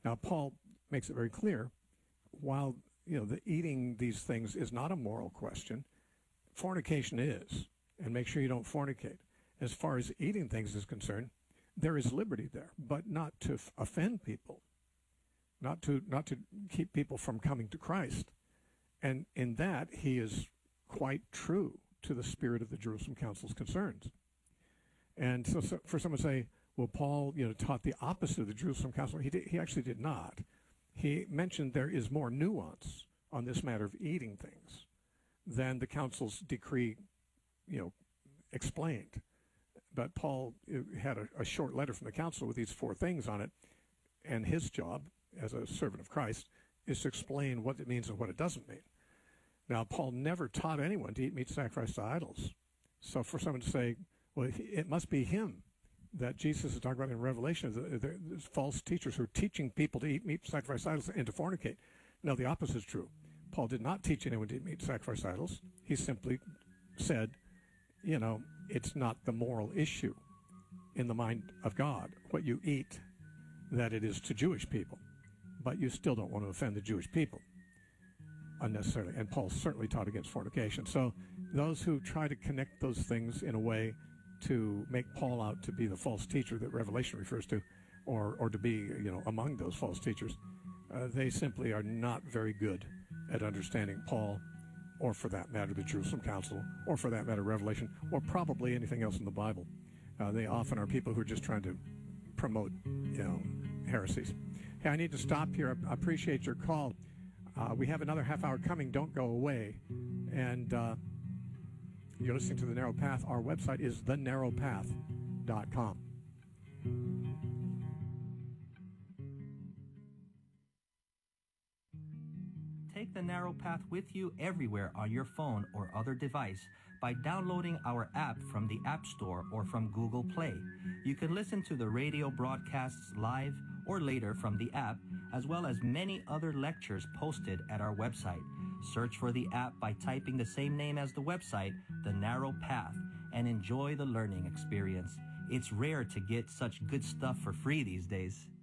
Now, Paul makes it very clear, while the eating these things is not a moral question, fornication is, and make sure you don't fornicate. As far as eating things is concerned, there is liberty there, but not to offend people, not to keep people from coming to Christ. And in that, he is quite true to the spirit of the Jerusalem Council's concerns. And so for someone to say, well, Paul, taught the opposite of the Jerusalem Council, he actually did not. He mentioned there is more nuance on this matter of eating things than the council's decree, explained. But Paul had a short letter from the council with these 4 things on it, and his job as a servant of Christ is to explain what it means and what it doesn't mean. Now, Paul never taught anyone to eat meat sacrificed to idols. So for someone to say, well, it must be him that Jesus is talking about in Revelation, there's false teachers who are teaching people to eat meat sacrificed to idols and to fornicate. No, the opposite is true. Paul did not teach anyone to eat meat sacrificed to idols. He simply said, it's not the moral issue in the mind of God, what you eat, that it is to Jewish people. But you still don't want to offend the Jewish people unnecessarily. And Paul certainly taught against fornication. So those who try to connect those things in a way to make Paul out to be the false teacher that Revelation refers to, or to be, among those false teachers, they simply are not very good at understanding Paul, or for that matter, the Jerusalem Council, or for that matter, Revelation, or probably anything else in the Bible. They often are people who are just trying to promote, heresies. Hey, I need to stop here. I appreciate your call. We have another half hour coming. Don't go away. And you're listening to The Narrow Path. Our website is thenarrowpath.com. Take The Narrow Path with you everywhere on your phone or other device by downloading our app from the App Store or from Google Play. You can listen to the radio broadcasts live or later from the app, as well as many other lectures posted at our website. Search for the app by typing the same name as the website, The Narrow Path, and enjoy the learning experience. It's rare to get such good stuff for free these days.